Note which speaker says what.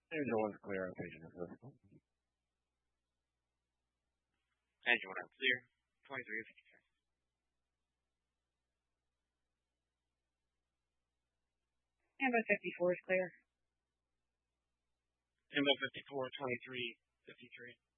Speaker 1: Engine 1's clear on station assist.
Speaker 2: Engine 1 clear. 23 is clear.
Speaker 3: Ambo 54 is clear.
Speaker 2: Ambo 54, 23, 53.